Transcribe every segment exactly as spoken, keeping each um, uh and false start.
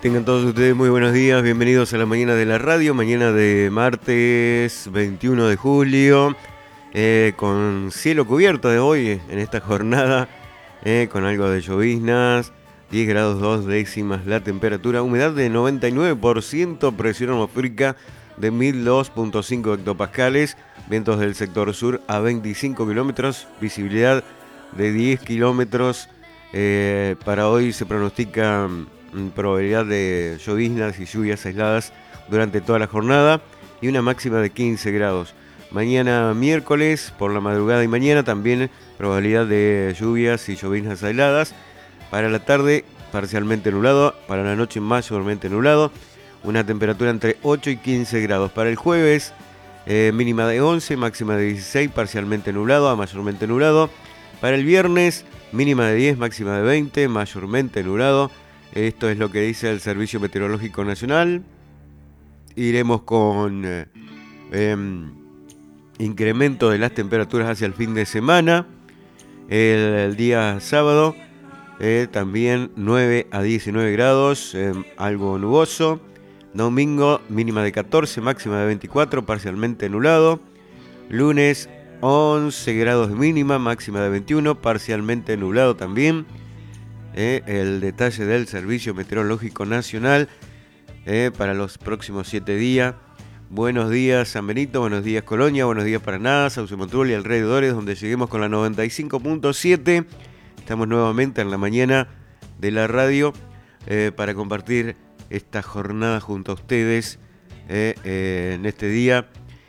Tengan todos ustedes muy buenos días, bienvenidos a la mañana de la radio, mañana de martes veintiuno de julio, eh, con cielo cubierto de hoy en esta jornada, eh, con algo de lloviznas, diez grados dos décimas la temperatura, humedad de noventa y nueve por ciento, presión atmosférica de mil dos punto cinco hectopascales, vientos del sector sur a veinticinco kilómetros, visibilidad de diez kilómetros, eh, para hoy se pronostica probabilidad de lloviznas y lluvias aisladas durante toda la jornada y una máxima de quince grados. Mañana miércoles por la madrugada y mañana también probabilidad de lluvias y lloviznas aisladas. Para la tarde parcialmente nublado, para la noche mayormente nublado, una temperatura entre ocho y quince grados. Para el jueves eh, mínima de once, máxima de dieciséis, parcialmente nublado a mayormente nublado. Para el viernes mínima de diez, máxima de veinte, mayormente nublado. Esto es lo que dice el Servicio Meteorológico Nacional. Iremos con eh, eh, incremento de las temperaturas hacia el fin de semana. El, el día sábado eh, también nueve a diecinueve grados, eh, algo nuboso. Domingo mínima de catorce, máxima de veinticuatro, parcialmente nublado. Lunes once grados de mínima, máxima de veintiuno, parcialmente nublado también. Eh, el detalle del Servicio Meteorológico Nacional eh, para los próximos siete días. Buenos días San Benito, buenos días Colonia, buenos días Paraná, Sauce Montrul y alrededores, donde lleguemos con la noventa y cinco punto siete. Estamos nuevamente en la mañana de la radio eh, para compartir esta jornada junto a ustedes eh, eh, en este día.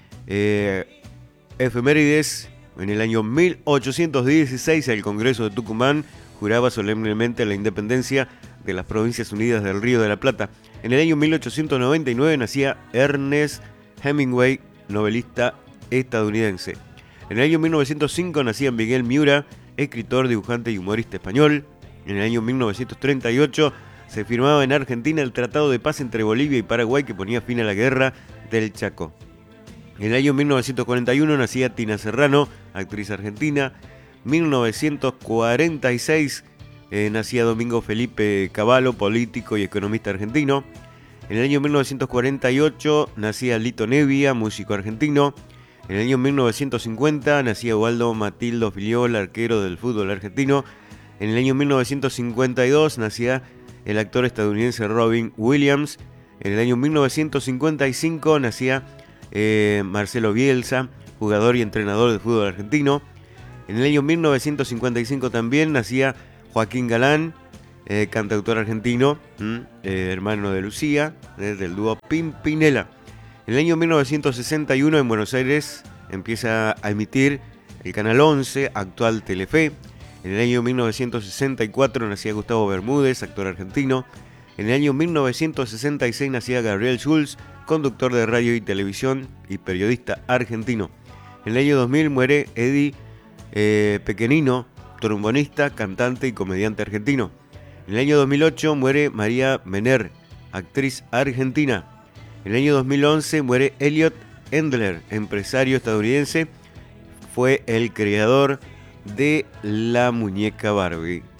Eh, efemérides, en el año mil ochocientos dieciséis el Congreso de Tucumán juraba solemnemente la independencia de las Provincias Unidas del Río de la Plata. En el año mil ochocientos noventa y nueve nacía Ernest Hemingway, novelista estadounidense. En el año mil novecientos cinco nacía Miguel Miura, escritor, dibujante y humorista español. En el año mil novecientos treinta y ocho se firmaba en Argentina el Tratado de Paz entre Bolivia y Paraguay que ponía fin a la Guerra del Chaco. En el año mil novecientos cuarenta y uno nacía Tina Serrano, actriz argentina. mil novecientos cuarenta y seis eh, nacía Domingo Felipe Cavallo, político y economista argentino. En el año mil novecientos cuarenta y ocho nacía Lito Nebbia, músico argentino. En el año mil novecientos cincuenta nacía Waldo Matildo Filiol, arquero del fútbol argentino. En el año mil novecientos cincuenta y dos nacía el actor estadounidense Robin Williams. En el año mil novecientos cincuenta y cinco nacía eh, Marcelo Bielsa, jugador y entrenador del fútbol argentino. En el año mil novecientos cincuenta y cinco también nacía Joaquín Galán, eh, cantautor argentino, eh, hermano de Lucía, eh, del dúo Pimpinela. En el año mil novecientos sesenta y uno en Buenos Aires empieza a emitir el Canal once, actual Telefe. En el año mil novecientos sesenta y cuatro nacía Gustavo Bermúdez, actor argentino. En el año mil novecientos sesenta y seis nacía Gabriel Schulz, conductor de radio y televisión y periodista argentino. En el año dos mil muere Eddie Eh, Pequenino, trombonista, cantante y comediante argentino. En el año dos mil ocho muere María Mener, actriz argentina. En el año dos mil once muere Elliot Endler, empresario estadounidense. Fue el creador de la muñeca Barbie.